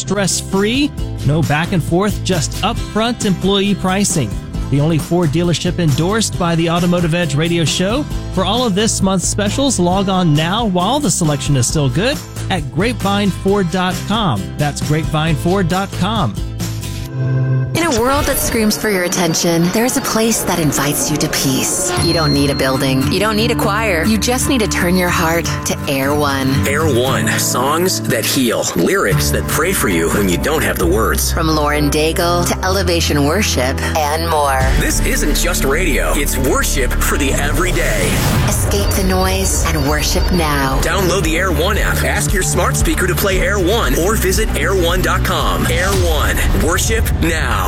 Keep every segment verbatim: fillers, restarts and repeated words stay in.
stress-free. No back and forth, just upfront employee pricing. The only Ford dealership endorsed by the Automotive Edge radio show. For all of this month's specials, log on now while the selection is still good at grapevine ford dot com. That's grapevine ford dot com. In a world that screams for your attention, there's a place that invites you to peace. You don't need a building. You don't need a choir. You just need to turn your heart to Air One. Air One. Songs that heal. Lyrics that pray for you when you don't have the words. From Lauren Daigle to Elevation Worship and more. This isn't just radio. It's worship for the everyday. Escape the noise and worship now. Download the Air One app. Ask your smart speaker to play Air One or visit air one dot com. Air One. Worship now.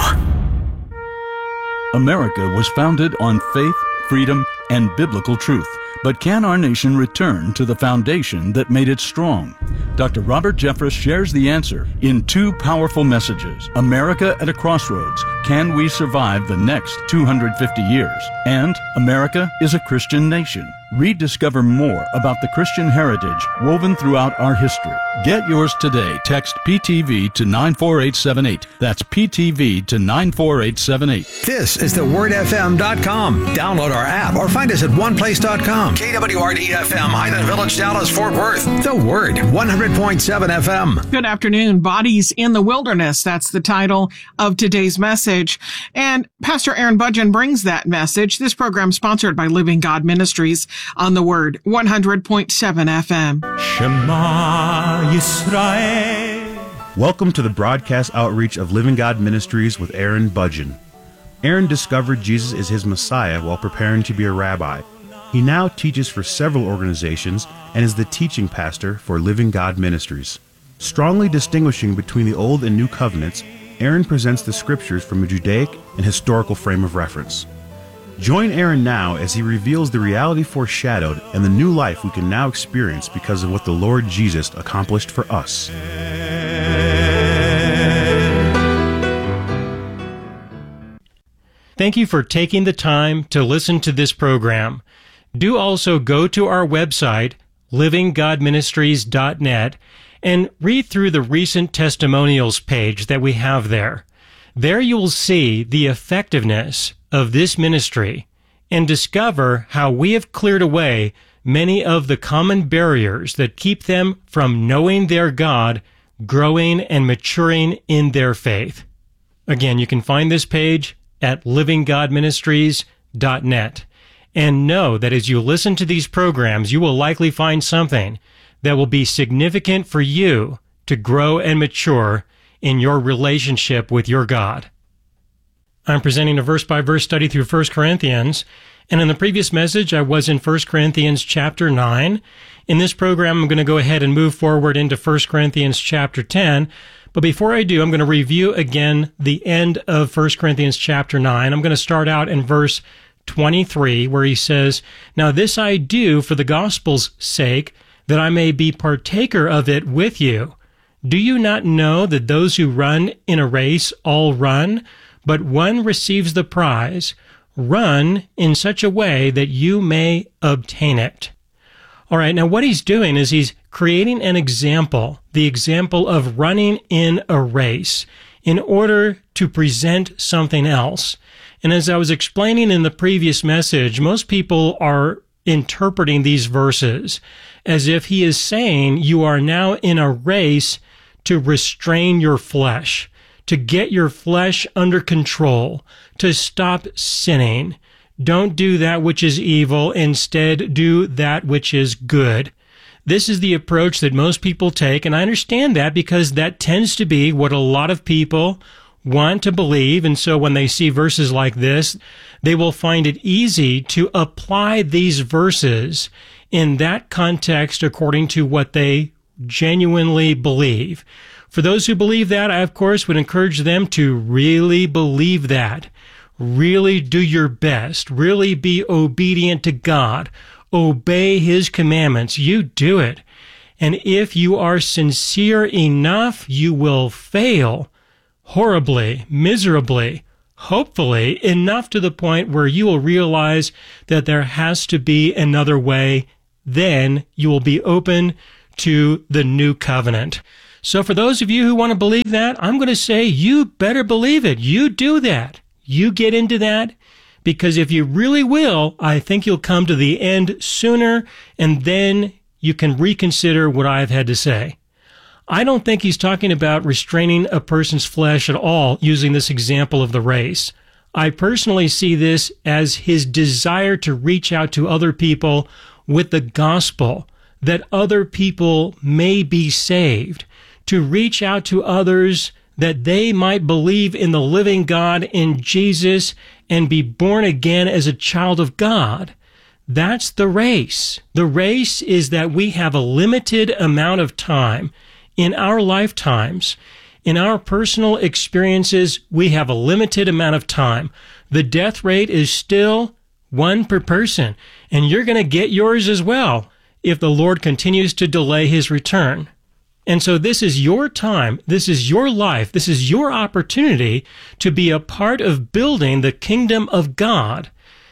America was founded on faith, freedom, and biblical truth. But can our nation return to the foundation that made it strong? Doctor Robert Jeffress shares the answer in two powerful messages. America at a Crossroads. Can we survive the next two hundred fifty years? And America is a Christian nation. Rediscover more about the Christian heritage woven throughout our history. Get yours today. Text P T V to nine four eight seven eight. That's P T V to nine four eight seven eight. This is the word f m dot com. Download our app or find us at one place dot com. K W R D F M, Highland Village, Dallas, Fort Worth. The Word, one hundred point seven F M. Good afternoon. Bodies in the Wilderness. That's the title of today's message. And Pastor Aaron Budgen brings that message. This program sponsored by Living God Ministries on the Word, one hundred point seven F M. Shema Yisrael. Welcome to the broadcast outreach of Living God Ministries with Aaron Budgen. Aaron discovered Jesus is his Messiah while preparing to be a rabbi. He now teaches for several organizations and is the teaching pastor for Living God Ministries. Strongly distinguishing between the Old and New Covenants, Aaron presents the scriptures from a Judaic and historical frame of reference. Join Aaron now as he reveals the reality foreshadowed and the new life we can now experience because of what the Lord Jesus accomplished for us. Thank you for taking the time to listen to this program. Do also go to our website, living god ministries dot net, and read through the recent testimonials page that we have there. There you will see the effectiveness of this ministry and discover how we have cleared away many of the common barriers that keep them from knowing their God, growing and maturing in their faith. Again, you can find this page at living god ministries dot net. And know that as you listen to these programs, you will likely find something that will be significant for you to grow and mature in your relationship with your God. I'm presenting a verse-by-verse study through First Corinthians, and in the previous message, I was in First Corinthians chapter nine. In this program, I'm going to go ahead and move forward into First Corinthians chapter ten, but before I do, I'm going to review again the end of First Corinthians chapter nine. I'm going to start out in verse twenty-three, where he says, "Now this I do for the gospel's sake, that I may be partaker of it with you. Do you not know that those who run in a race all run, but one receives the prize? Run in such a way that you may obtain it." All right, now what he's doing is he's creating an example, the example of running in a race, in order to present something else. And as I was explaining in the previous message, most people are interpreting these verses as if he is saying you are now in a race to restrain your flesh, to get your flesh under control, to stop sinning. Don't do that which is evil. Instead, do that which is good. This is the approach that most people take, and I understand that because that tends to be what a lot of people want to believe, and so when they see verses like this, they will find it easy to apply these verses in that context according to what they genuinely believe. For those who believe that, I, of course, would encourage them to really believe that. Really do your best. Really be obedient to God. Obey His commandments. You do it. And if you are sincere enough, you will fail horribly, miserably, hopefully, enough to the point where you will realize that there has to be another way. Then you will be open to the new covenant. So for those of you who want to believe that, I'm going to say you better believe it. You do that. You get into that, because if you really will, I think you'll come to the end sooner, and then you can reconsider what I've had to say. I don't think he's talking about restraining a person's flesh at all using this example of the race. I personally see this as his desire to reach out to other people with the gospel, that other people may be saved, to reach out to others that they might believe in the living God, in Jesus, and be born again as a child of God. That's the race. The race is that we have a limited amount of time in our lifetimes. In our personal experiences, we have a limited amount of time. The death rate is still one per person, and you're going to get yours as well if the Lord continues to delay his return. And so this is your time, this is your life, this is your opportunity to be a part of building the kingdom of God.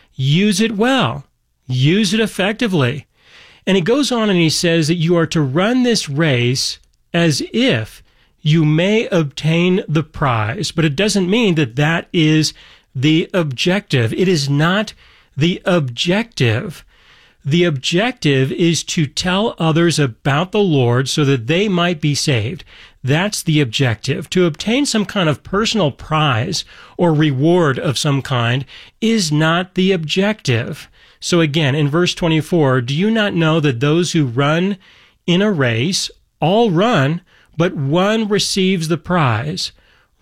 Use it well. Use it effectively. And he goes on and he says that you are to run this race as if you may obtain the prize. But it doesn't mean that that is the objective. It is not the objective. The objective is to tell others about the Lord so that they might be saved. That's the objective. To obtain some kind of personal prize or reward of some kind is not the objective. So again, in verse twenty-four, do you not know that those who run in a race all run, but one receives the prize?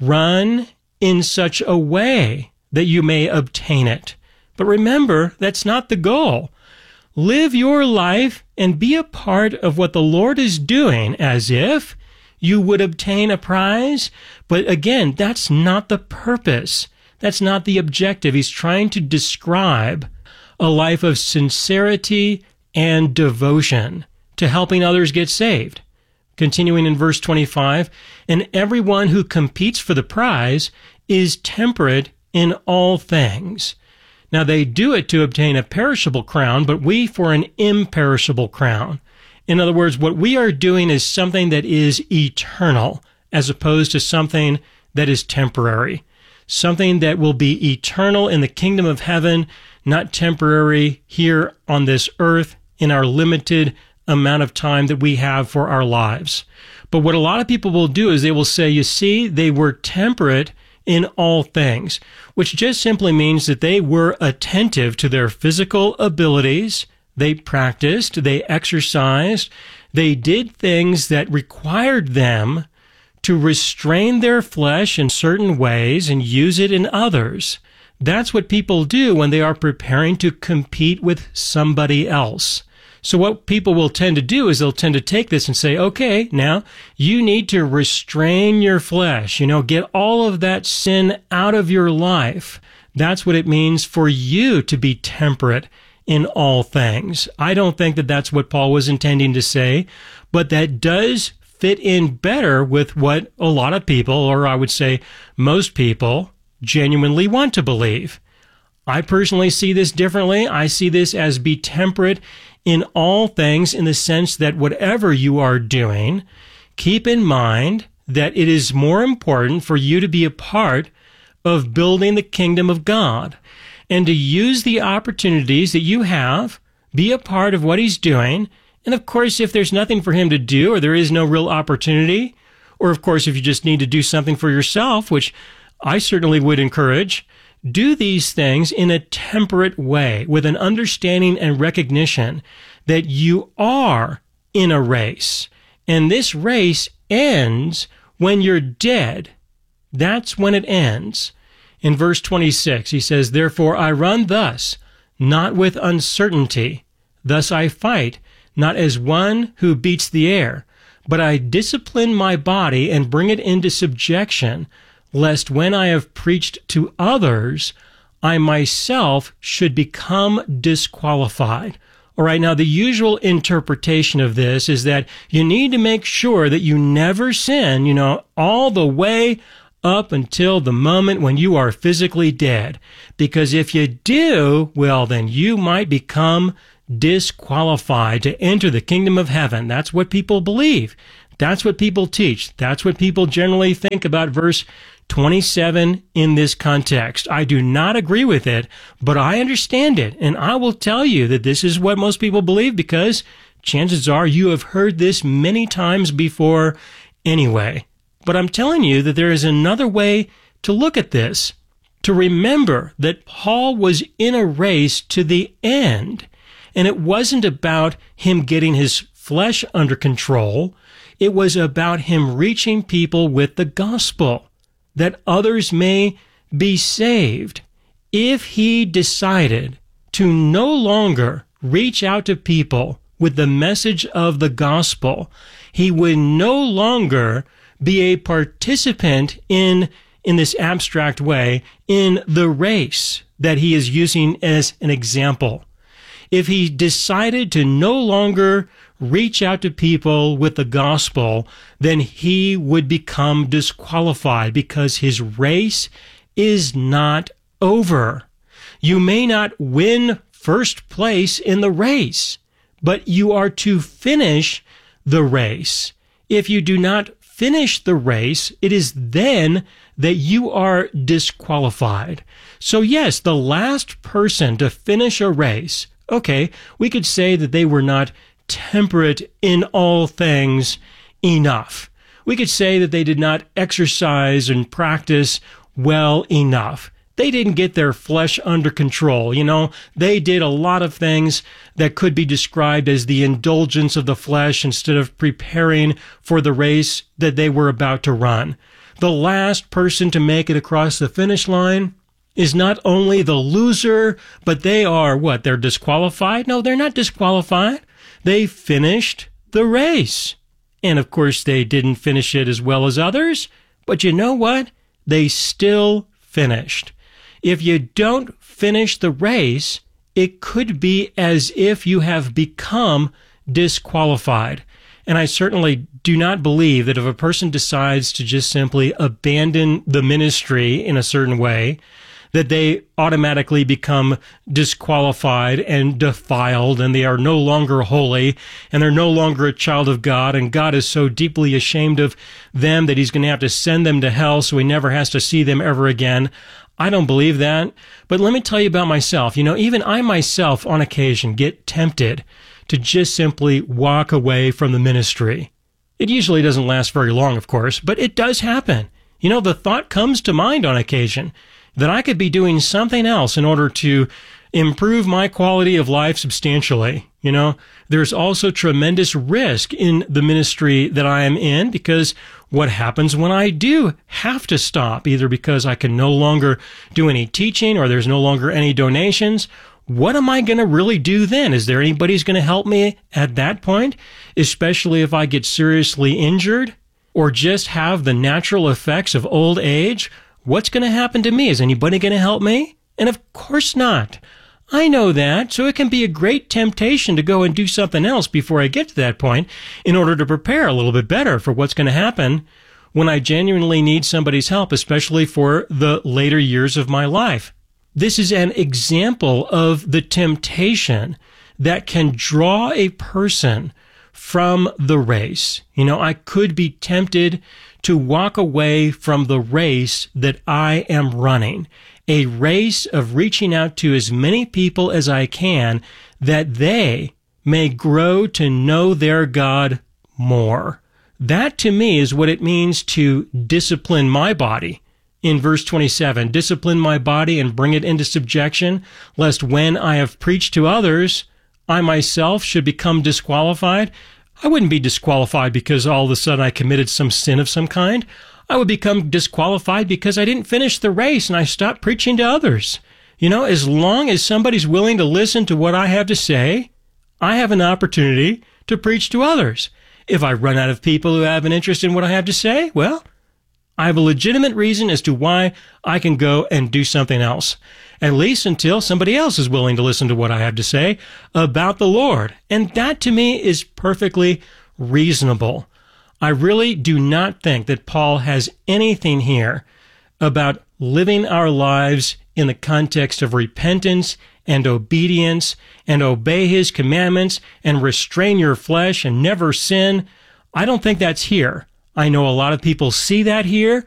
Run in such a way that you may obtain it. But remember, that's not the goal. Live your life and be a part of what the Lord is doing as if you would obtain a prize. But again, that's not the purpose. That's not the objective. He's trying to describe a life of sincerity and devotion to helping others get saved. Continuing in verse twenty-five, and everyone who competes for the prize is temperate in all things. Now, they do it to obtain a perishable crown, but we for an imperishable crown. In other words, what we are doing is something that is eternal, as opposed to something that is temporary. Something that will be eternal in the kingdom of heaven, not temporary here on this earth in our limited amount of time that we have for our lives. But what a lot of people will do is they will say, you see, they were temperate in all things, which just simply means that they were attentive to their physical abilities. They practiced, they exercised, they did things that required them to restrain their flesh in certain ways and use it in others. That's what people do when they are preparing to compete with somebody else. So what people will tend to do is they'll tend to take this and say, okay, now you need to restrain your flesh, you know, get all of that sin out of your life. That's what it means for you to be temperate in all things. I don't think that that's what Paul was intending to say, but that does fit in better with what a lot of people, or I would say most people, genuinely want to believe. I personally see this differently. I see this as be temperate in all things, in the sense that whatever you are doing, keep in mind that it is more important for you to be a part of building the kingdom of God and to use the opportunities that you have, be a part of what he's doing. And of course, if there's nothing for him to do, or there is no real opportunity, or of course, if you just need to do something for yourself, which I certainly would encourage, do these things in a temperate way with an understanding and recognition that you are in a race. And this race ends when you're dead. That's when it ends. In verse twenty-six, he says, therefore I run thus, not with uncertainty. Thus I fight, not as one who beats the air, but I discipline my body and bring it into subjection, lest when I have preached to others, I myself should become disqualified. All right, now the usual interpretation of this is that you need to make sure that you never sin, you know, all the way up until the moment when you are physically dead. Because if you do, well, then you might become disqualified to enter the kingdom of heaven. That's what people believe. That's what people teach. That's what people generally think about verse twenty-seven in this context. I do not agree with it, but I understand it. And I will tell you that this is what most people believe because chances are you have heard this many times before anyway. But I'm telling you that there is another way to look at this, to remember that Paul was in a race to the end. And it wasn't about him getting his flesh under control. It was about him reaching people with the gospel, that others may be saved. If he decided to no longer reach out to people with the message of the gospel, he would no longer be a participant in, in this abstract way, in the race that he is using as an example. If he decided to no longer reach out to people with the gospel, then he would become disqualified because his race is not over. You may not win first place in the race, but you are to finish the race. If you do not finish the race, it is then that you are disqualified. So yes, the last person to finish a race, okay, we could say that they were not temperate in all things enough. We could say that they did not exercise and practice well enough. They didn't get their flesh under control. You know, they did a lot of things that could be described as the indulgence of the flesh instead of preparing for the race that they were about to run. The last person to make it across the finish line is not only the loser, but they are what? They're disqualified? No, they're not disqualified. They finished the race. And of course, they didn't finish it as well as others, but you know what? They still finished. If you don't finish the race, it could be as if you have become disqualified. And I certainly do not believe that if a person decides to just simply abandon the ministry in a certain way, that they automatically become disqualified and defiled, and they are no longer holy, and they're no longer a child of God, and God is so deeply ashamed of them that he's going to have to send them to hell so he never has to see them ever again. I don't believe that. But let me tell you about myself. You know, even I myself, on occasion, get tempted to just simply walk away from the ministry. It usually doesn't last very long, of course, but it does happen. You know, the thought comes to mind on occasion that I could be doing something else in order to improve my quality of life substantially. You know, there's also tremendous risk in the ministry that I am in, because what happens when I do have to stop, either because I can no longer do any teaching or there's no longer any donations? What am I going to really do then? Is there anybody who's going to help me at that point, especially if I get seriously injured or just have the natural effects of old age? What's going to happen to me? Is anybody going to help me? And of course not. I know that, so it can be a great temptation to go and do something else before I get to that point in order to prepare a little bit better for what's going to happen when I genuinely need somebody's help, especially for the later years of my life. This is an example of the temptation that can draw a person from the race. You know, I could be tempted to walk away from the race that I am running, a race of reaching out to as many people as I can that they may grow to know their God more. That to me is what it means to discipline my body. In verse twenty-seven, discipline my body and bring it into subjection, lest when I have preached to others, I myself should become disqualified. I wouldn't be disqualified because all of a sudden I committed some sin of some kind. I would become disqualified because I didn't finish the race and I stopped preaching to others. You know, as long as somebody's willing to listen to what I have to say, I have an opportunity to preach to others. If I run out of people who have an interest in what I have to say, well, I have a legitimate reason as to why I can go and do something else, at least until somebody else is willing to listen to what I have to say about the Lord. And that to me is perfectly reasonable. I really do not think that Paul has anything here about living our lives in the context of repentance and obedience and obey his commandments and restrain your flesh and never sin. I don't think that's here. I know a lot of people see that here,